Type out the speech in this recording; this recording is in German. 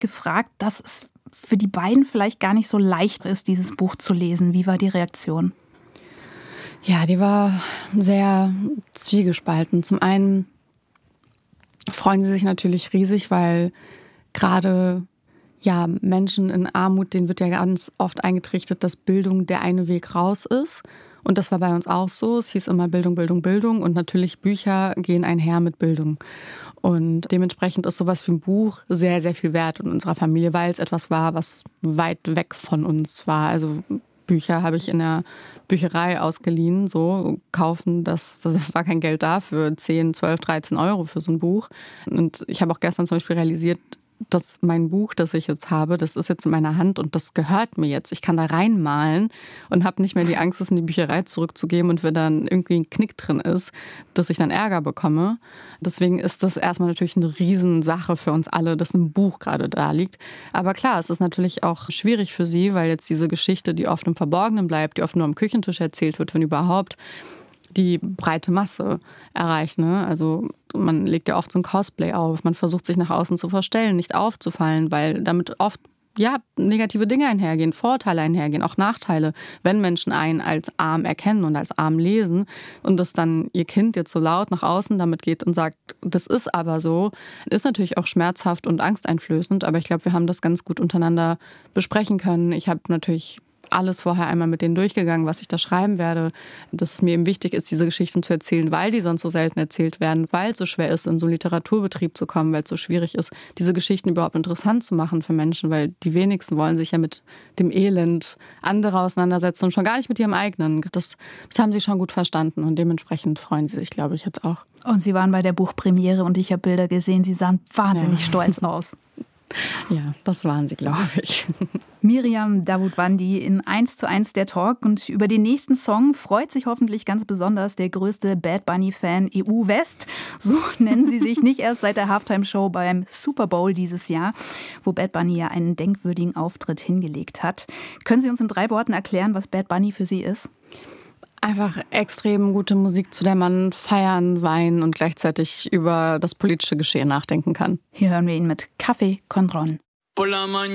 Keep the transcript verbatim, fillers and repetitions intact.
gefragt, dass es für die beiden vielleicht gar nicht so leicht ist, dieses Buch zu lesen. Wie war die Reaktion? Ja, die war sehr zwiegespalten. Zum einen freuen sie sich natürlich riesig, weil gerade ja, Menschen in Armut, denen wird ja ganz oft eingetrichtert, dass Bildung der eine Weg raus ist. Und das war bei uns auch so. Es hieß immer Bildung, Bildung, Bildung. Und natürlich Bücher gehen einher mit Bildung. Und dementsprechend ist sowas wie ein Buch sehr, sehr viel wert in unserer Familie, weil es etwas war, was weit weg von uns war. Also Bücher habe ich in der Bücherei ausgeliehen, so kaufen, das, das war kein Geld da für zehn, zwölf, dreizehn Euro für so ein Buch. Und ich habe auch gestern zum Beispiel realisiert, dass mein Buch, das ich jetzt habe, das ist jetzt in meiner Hand und das gehört mir jetzt. Ich kann da reinmalen und habe nicht mehr die Angst, es in die Bücherei zurückzugeben und wenn dann irgendwie ein Knick drin ist, dass ich dann Ärger bekomme. Deswegen ist das erstmal natürlich eine Riesensache für uns alle, dass ein Buch gerade da liegt. Aber klar, es ist natürlich auch schwierig für sie, weil jetzt diese Geschichte, die oft im Verborgenen bleibt, die oft nur am Küchentisch erzählt wird, wenn überhaupt, die breite Masse erreicht. Ne? Also man legt ja oft so ein Cosplay auf, man versucht sich nach außen zu verstellen, nicht aufzufallen, weil damit oft ja, negative Dinge einhergehen, Vorteile einhergehen, auch Nachteile, wenn Menschen einen als arm erkennen und als arm lesen und dass dann ihr Kind jetzt so laut nach außen damit geht und sagt, das ist aber so, ist natürlich auch schmerzhaft und angsteinflößend, aber ich glaube, wir haben das ganz gut untereinander besprechen können. Ich habe natürlich alles vorher einmal mit denen durchgegangen, was ich da schreiben werde, dass es mir eben wichtig ist, diese Geschichten zu erzählen, weil die sonst so selten erzählt werden, weil es so schwer ist, in so einen Literaturbetrieb zu kommen, weil es so schwierig ist, diese Geschichten überhaupt interessant zu machen für Menschen, weil die wenigsten wollen sich ja mit dem Elend anderer auseinandersetzen und schon gar nicht mit ihrem eigenen. Das, das haben sie schon gut verstanden und dementsprechend freuen sie sich, glaube ich, jetzt auch. Und Sie waren bei der Buchpremiere und ich habe Bilder gesehen, Sie sahen wahnsinnig ja. stolz aus. Ja, das waren sie, glaube ich. Miriam Davutwandi in eins zu eins der Talk. Und über den nächsten Song freut sich hoffentlich ganz besonders der größte Bad Bunny-Fan E U-West. So nennen sie sich nicht erst seit der Halftime-Show beim Super Bowl dieses Jahr, wo Bad Bunny ja einen denkwürdigen Auftritt hingelegt hat. Können Sie uns in drei Worten erklären, was Bad Bunny für Sie ist? Einfach extrem gute Musik, zu der man feiern, weinen und gleichzeitig über das politische Geschehen nachdenken kann. Hier hören wir ihn mit Café con Ron.